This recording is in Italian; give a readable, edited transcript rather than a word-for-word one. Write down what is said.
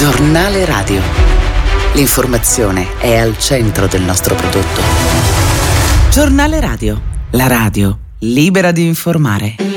Giornale Radio. L'informazione è al centro del nostro prodotto. Giornale Radio. La radio libera di informare.